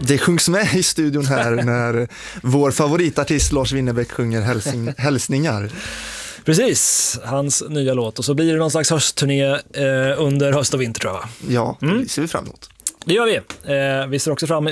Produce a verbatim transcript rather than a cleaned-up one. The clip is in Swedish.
Det sjungs med i studion här när vår favoritartist Lars Winnerbäck sjunger hälsing, hälsningar. Precis, hans nya låt. Och så blir det någon slags höstturné eh, under höst och vinter, tror jag. Ja, det mm. ser vi fram emot. Det gör vi. Eh, vi ser också fram